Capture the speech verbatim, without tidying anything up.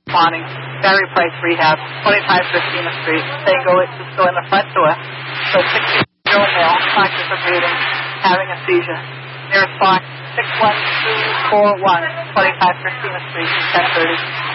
Wanting Barry Price Rehab, twenty-five Christina Street. They go, just go in the front door. So sixty-year-old male, conscious of breathing, having a seizure. Nearest box, six one two four one, twenty-five Christina Street, ten thirty.